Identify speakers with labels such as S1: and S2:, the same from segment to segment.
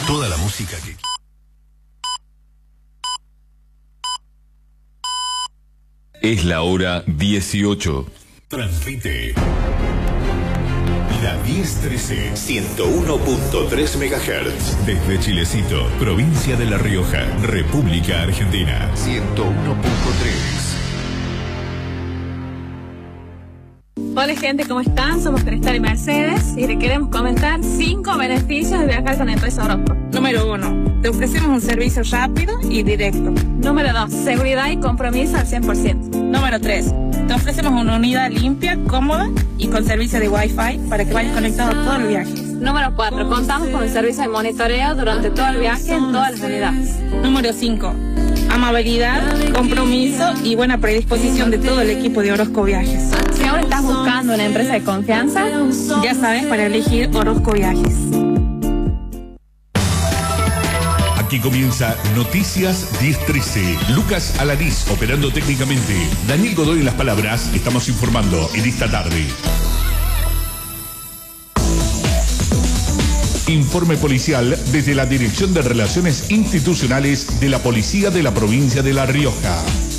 S1: Toda la música que... Es la hora 18. Transmite la 1013 101.3 MHz desde Chilecito, provincia de La Rioja, República Argentina. 101.3.
S2: Hola gente, ¿cómo están? Somos Cristal y Mercedes y le queremos comentar 5 beneficios de viajar con la empresa Orozco.
S3: Número 1. Te ofrecemos un servicio rápido y directo.
S2: Número 2. Seguridad y compromiso al 100%.
S3: Número 3. Te ofrecemos una unidad limpia, cómoda y con servicio de Wi-Fi para que vayas conectado todo el viaje.
S2: Número 4. Contamos con el servicio de monitoreo durante todo el viaje en todas las unidades.
S3: Número 5. Amabilidad, compromiso y buena predisposición de todo el equipo de Orozco Viajes.
S2: Si ahora estás buscando una empresa de confianza,
S3: ya sabes para elegir Orozco Viajes.
S1: Aquí comienza Noticias 1013. Lucas Alanís operando técnicamente. Daniel Godoy en las palabras. Estamos informando en esta tarde. Informe policial desde la Dirección de Relaciones Institucionales de la Policía de la Provincia de La Rioja.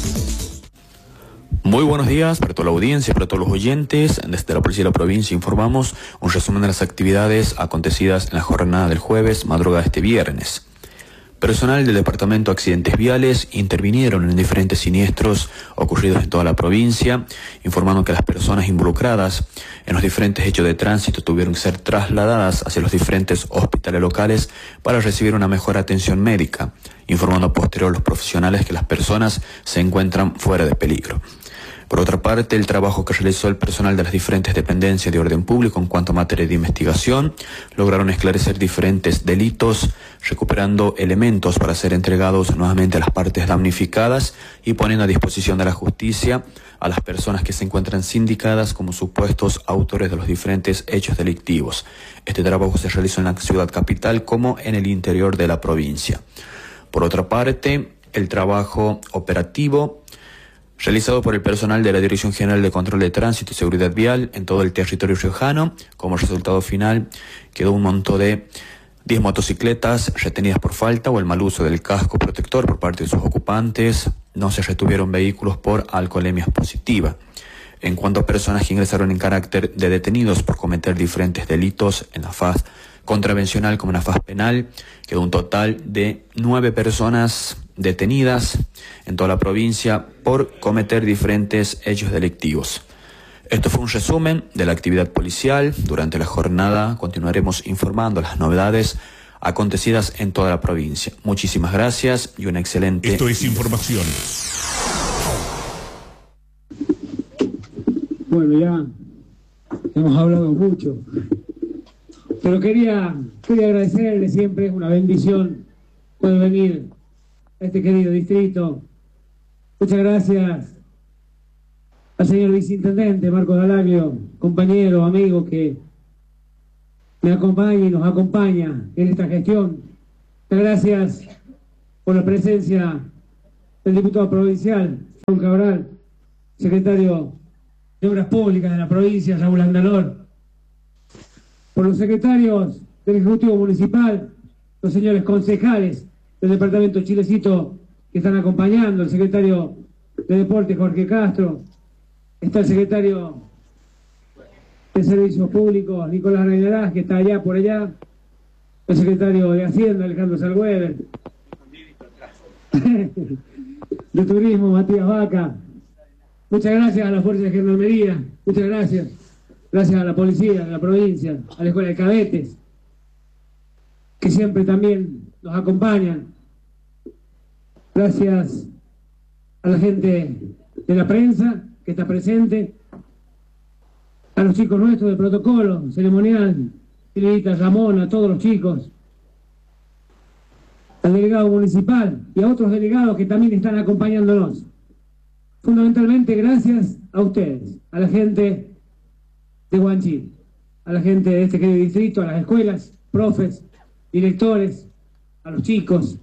S4: Muy buenos días para toda la audiencia, para todos los oyentes. Desde la Policía de la Provincia informamos un resumen de las actividades acontecidas en la jornada del jueves, madrugada de este viernes. Personal del Departamento de Accidentes Viales intervinieron en diferentes siniestros ocurridos en toda la provincia, informando que las personas involucradas en los diferentes hechos de tránsito tuvieron que ser trasladadas hacia los diferentes hospitales locales para recibir una mejor atención médica, informando posterior a los profesionales que las personas se encuentran fuera de peligro. Por otra parte, el trabajo que realizó el personal de las diferentes dependencias de orden público en cuanto a materia de investigación, lograron esclarecer diferentes delitos, recuperando elementos para ser entregados nuevamente a las partes damnificadas y poniendo a disposición de la justicia a las personas que se encuentran sindicadas como supuestos autores de los diferentes hechos delictivos. Este trabajo se realizó en la ciudad capital como en el interior de la provincia. Por otra parte, el trabajo operativo realizado por el personal de la Dirección General de Control de Tránsito y Seguridad Vial en todo el territorio riojano. Como resultado final quedó un monto de 10 motocicletas retenidas por falta o el mal uso del casco protector por parte de sus ocupantes. No se retuvieron vehículos por alcoholemia positiva. En cuanto a personas que ingresaron en carácter de detenidos por cometer diferentes delitos en la faz contravencional como en la faz penal, quedó un total de 9 personas detenidas en toda la provincia por cometer diferentes hechos delictivos. Esto fue un resumen de la actividad policial. Durante la jornada continuaremos informando las novedades acontecidas en toda la provincia. Muchísimas gracias y una excelente...
S1: Esto es información.
S5: Bueno, ya hemos hablado mucho, pero quería agradecerle, siempre es una bendición poder venir a este querido distrito. Muchas gracias al señor viceintendente Marcos Dalagio, compañero, amigo que me acompaña y nos acompaña en esta gestión. Muchas gracias por la presencia del diputado provincial, Juan Cabral, secretario de Obras Públicas de la provincia, Raúl Andalor, por los secretarios del Ejecutivo Municipal, los señores concejales del Departamento Chilecito que están acompañando, el secretario de Deportes Jorge Castro, está el secretario de Servicios Públicos Nicolás Reynarás, que está allá por allá, el secretario de Hacienda Alejandro Salguever, de Turismo Matías Vaca. Muchas gracias a la Fuerza de Gendarmería, muchas gracias. Gracias a la Policía de la provincia, a la Escuela de Cadetes, que siempre también nos acompañan. Gracias a la gente de la prensa que está presente, a los chicos nuestros de protocolo, ceremonial, Silvita, Ramón, a todos los chicos, al delegado municipal y a otros delegados que también están acompañándonos. Fundamentalmente gracias a ustedes, a la gente de Huanchi, a la gente de este querido distrito, a las escuelas, profes, directores, a los chicos.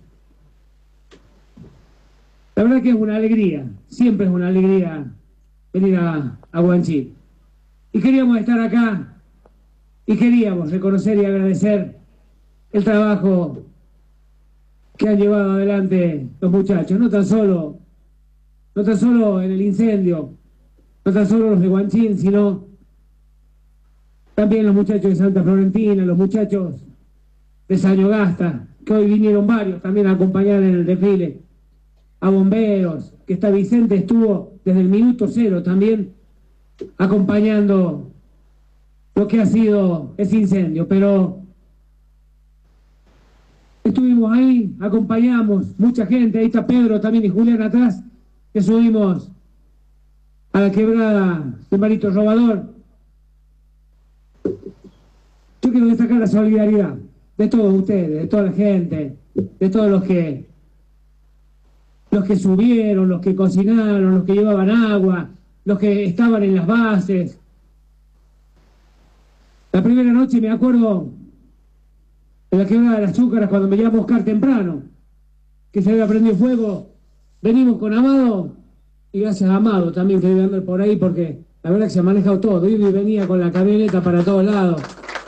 S5: La verdad que es una alegría, siempre es una alegría venir a Huanchi. Y queríamos estar acá y queríamos reconocer y agradecer el trabajo que han llevado adelante los muchachos, no tan solo en el incendio, no tan solo los de Guanchín, sino también los muchachos de Santa Florentina, los muchachos de Sañogasta, que hoy vinieron varios también a acompañar en el desfile, a bomberos, que está Vicente, estuvo desde el minuto cero también acompañando lo que ha sido ese incendio, pero estuvimos ahí, acompañamos mucha gente, ahí está Pedro también y Julián atrás, que subimos a la quebrada de Marito Robador. Yo quiero destacar la solidaridad de todos ustedes, de toda la gente, de todos los que subieron, los que cocinaron, los que llevaban agua, los que estaban en las bases. La primera noche me acuerdo en la quebrada de las Chúcaras, cuando me llamó Oscar temprano, que se había prendido fuego, venimos con Amado, y gracias a Amado también que debe andar por ahí, porque la verdad que se ha manejado todo, y venía con la camioneta para todos lados.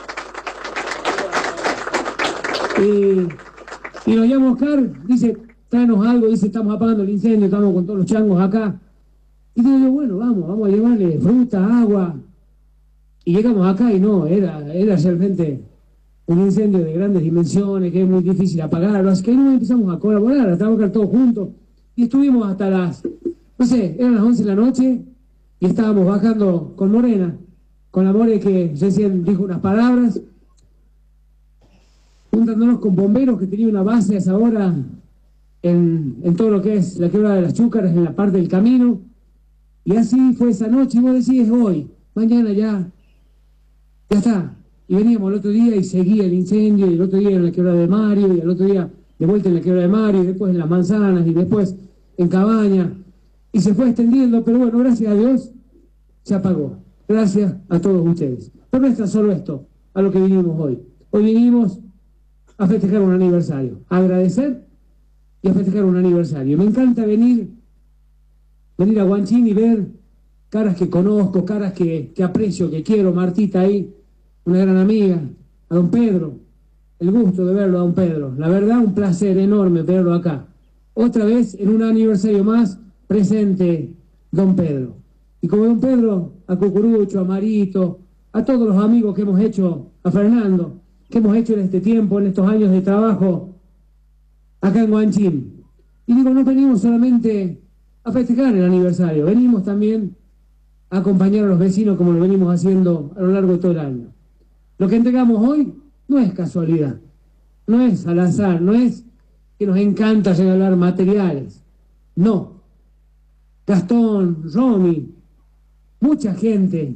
S5: Y nos llama Oscar, dice, tráenos algo, dice, estamos apagando el incendio, estamos con todos los changos acá. Y digo, bueno, vamos a llevarle fruta, agua. Y llegamos acá y no, era realmente un incendio de grandes dimensiones, que es muy difícil apagarlo, así que nos empezamos a colaborar, a trabajar todos juntos, y estuvimos hasta las, no sé, eran las 11 de la noche, y estábamos bajando con Morena, con la More que recién dijo unas palabras, juntándonos con bomberos que tenían una base a esa hora en todo lo que es la quebrada de las Chúcaras, en la parte del camino, y así fue esa noche, y vos decís, hoy, mañana ya está. Y veníamos el otro día y seguía el incendio, y el otro día en la quebrada de Mario, y el otro día de vuelta en la quebrada de Mario, y después en Las Manzanas, y después en Cabaña, y se fue extendiendo, pero bueno, gracias a Dios, se apagó. Gracias a todos ustedes. Pero no es tan solo esto, a lo que vinimos hoy. Hoy vinimos a festejar un aniversario, a agradecer y a festejar un aniversario. Me encanta venir a Guanchín y ver caras que conozco, caras que aprecio, que quiero. Martita ahí, una gran amiga, a don Pedro, el gusto de verlo a don Pedro, la verdad un placer enorme verlo acá, otra vez en un aniversario más presente don Pedro, y como don Pedro, a Cucurucho, a Marito, a todos los amigos que hemos hecho, a Fernando, que hemos hecho en este tiempo, en estos años de trabajo acá en Guanchín. Y digo, no venimos solamente a festejar el aniversario, venimos también a acompañar a los vecinos como lo venimos haciendo a lo largo de todo el año. Lo que entregamos hoy no es casualidad, no es al azar, no es que nos encanta regalar materiales, no. Gastón, Romy, mucha gente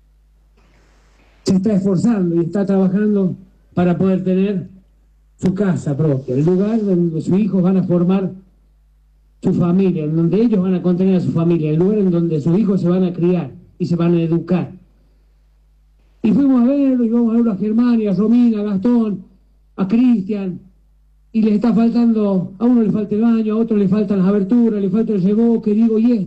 S5: se está esforzando y está trabajando para poder tener su casa propia, el lugar donde sus hijos van a formar su familia, en donde ellos van a contener a su familia, el lugar en donde sus hijos se van a criar y se van a educar. Y fuimos a verlo, y vamos a verlo a Germania, a Romina, a Gastón, a Cristian, y les está faltando, a uno le falta el baño, a otro le faltan las aberturas, le falta el reboque, digo, y esto.